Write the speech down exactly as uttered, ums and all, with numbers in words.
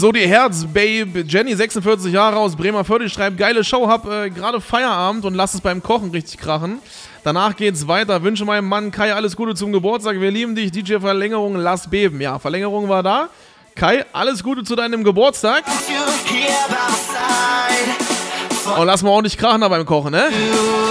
So, die Herz-Babe Jenny, sechsundvierzig Jahre aus Bremervörde, schreibt, geile Show, hab äh, gerade Feierabend und lass es beim Kochen richtig krachen. Danach geht's weiter. Wünsche meinem Mann Kai alles Gute zum Geburtstag. Wir lieben dich. D J Verlängerung, lass beben. Ja, Verlängerung war da. Kai, alles Gute zu deinem Geburtstag. Und lass mal ordentlich krachen da beim Kochen, ne?